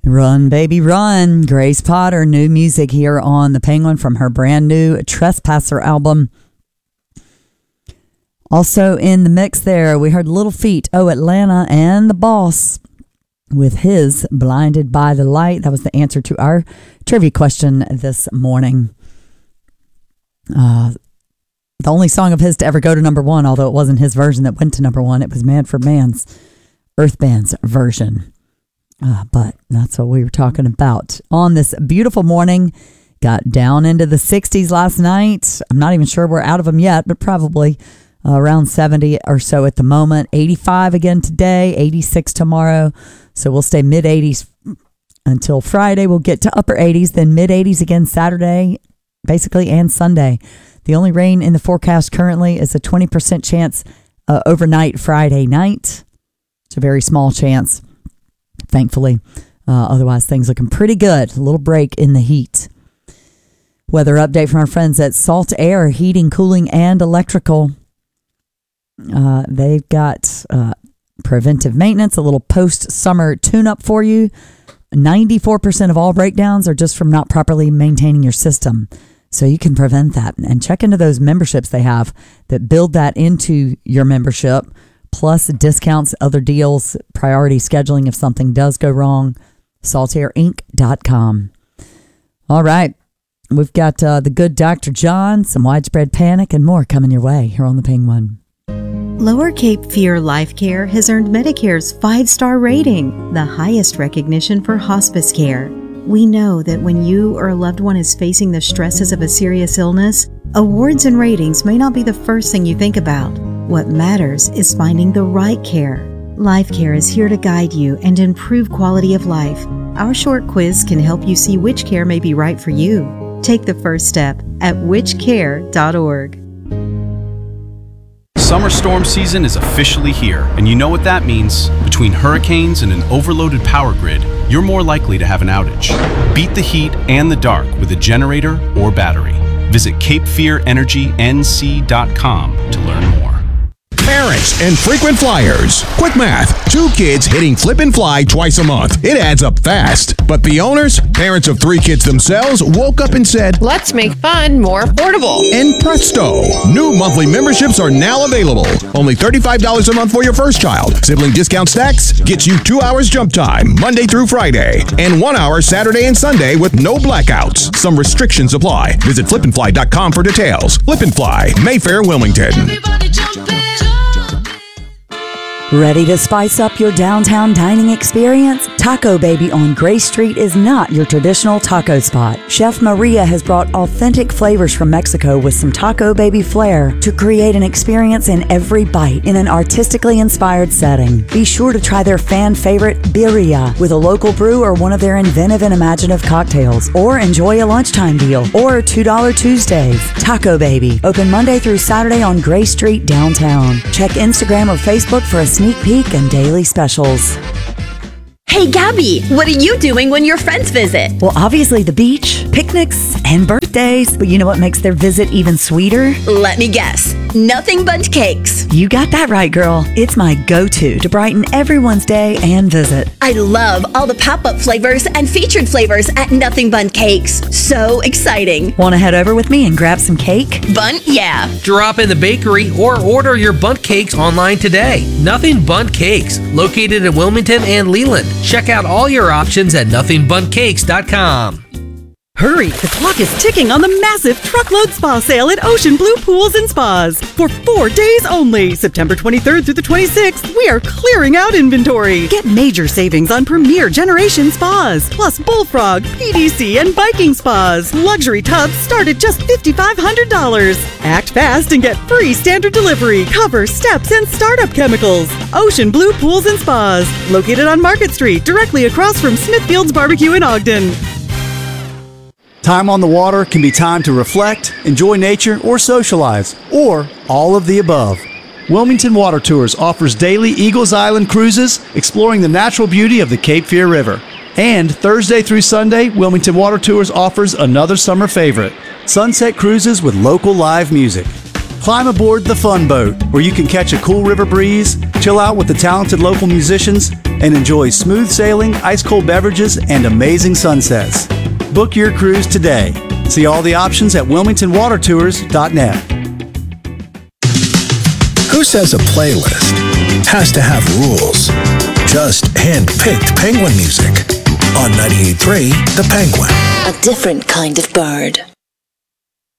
Run, baby, run. Grace Potter, new music here on The Penguin from her brand new Trespasser album. Also in the mix there, we heard Little Feat, Atlanta, and The Boss with his Blinded by the Light. That was the answer to our trivia question this morning. The only song of his to ever go to number one, although it wasn't his version that went to number one, it was Manfred Mann's Earth Band's version. But that's what we were talking about on this beautiful morning. Got down into the 60s last night. I'm not even sure we're out of them yet, but probably around 70 or so at the moment. 85 again today, 86 tomorrow. So we'll stay mid-80s until Friday. We'll get to upper 80s, then mid-80s again Saturday, basically, and Sunday. The only rain in the forecast currently is a 20% chance overnight Friday night. It's a very small chance, thankfully. Otherwise, things looking pretty good. A little break in the heat. Weather update from our friends at Salt Air Heating, Cooling, and Electrical. They've got preventive maintenance, a little post-summer tune-up for you. 94% of all breakdowns are just from not properly maintaining your system. So you can prevent that. And check into those memberships they have that build that into your membership, plus discounts, other deals, priority scheduling if something does go wrong. saltairinc.com. All right. We've got the good Dr. John, some widespread panic, and more coming your way here on The Penguin. Lower Cape Fear Life Care has earned Medicare's 5-star rating, the highest recognition for hospice care. We know that when you or a loved one is facing the stresses of a serious illness, awards and ratings may not be the first thing you think about. What matters is finding the right care. Life Care is here to guide you and improve quality of life. Our short quiz can help you see which care may be right for you. Take the first step at whichcare.org. Summer storm season is officially here, and you know what that means. Between hurricanes and an overloaded power grid, you're more likely to have an outage. Beat the heat and the dark with a generator or battery. Visit CapeFearEnergyNC.com to learn more. Parents and frequent flyers. Quick math. 2 kids hitting flip and fly twice a month. It adds up fast. But the owners, parents of 3 kids themselves, woke up and said, let's make fun more affordable. And presto, new monthly memberships are now available. Only $35 a month for your first child. Sibling discount stacks gets you 2 hours jump time, Monday through Friday, and 1 hour Saturday and Sunday with no blackouts. Some restrictions apply. Visit flipandfly.com for details. Flip and Fly, Mayfair, Wilmington. Everybody jump in. Ready to spice up your downtown dining experience? Taco Baby on Gray Street is not your traditional taco spot. Chef Maria has brought authentic flavors from Mexico with some Taco Baby flair to create an experience in every bite in an artistically inspired setting. Be sure to try their fan favorite birria with a local brew or one of their inventive and imaginative cocktails, or enjoy a lunchtime deal or $2 Tuesdays. Taco Baby, open Monday through Saturday on Gray Street downtown. Check Instagram or Facebook for a sneak peek and daily specials. Hey, Gabby, what are you doing when your friends visit? Well, obviously the beach, picnics, and birthdays. But you know what makes their visit even sweeter? Let me guess. Nothing Bundt Cakes. You got that right, girl. It's my go-to to brighten everyone's day and visit. I love all the pop-up flavors and featured flavors at Nothing Bundt Cakes. So exciting. Want to head over with me and grab some cake? Bundt, yeah. Drop in the bakery or order your Bundt Cakes online today. Nothing Bundt Cakes, located in Wilmington and Leland. Check out all your options at nothingbundtcakes.com. Hurry! The clock is ticking on the massive truckload spa sale at Ocean Blue Pools and Spas. For 4 days only, September 23rd through the 26th, we are clearing out inventory. Get major savings on premier generation spas, plus Bullfrog, PDC, and biking spas. Luxury tubs start at just $5,500. Act fast and get free standard delivery, cover, steps, and startup chemicals. Ocean Blue Pools and Spas, located on Market Street, directly across from Smithfield's Barbecue in Ogden. Time on the water can be time to reflect, enjoy nature, or socialize, or all of the above. Wilmington Water Tours offers daily Eagles Island cruises exploring the natural beauty of the Cape Fear River. And Thursday through Sunday, Wilmington Water Tours offers another summer favorite, sunset cruises with local live music. Climb aboard the Fun Boat, where you can catch a cool river breeze, chill out with the talented local musicians, and enjoy smooth sailing, ice-cold beverages, and amazing sunsets. Book your cruise today. See all the options at WilmingtonWaterTours.net. Who says a playlist has to have rules? Just hand-picked Penguin music on 98.3 The Penguin. A different kind of bird.